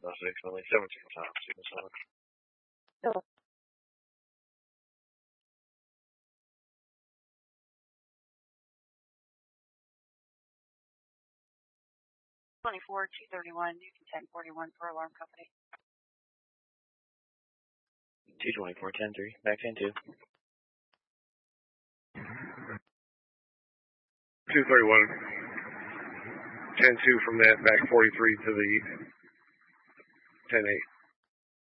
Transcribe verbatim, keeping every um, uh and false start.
No, six, only seventeen times. Signal seven. Oh. twenty-four, two thirty-one, Newton ten forty-one for alarm company. two twenty-four, ten three, back ten two. two thirty-one, ten two from that, back forty-three to the ten eight.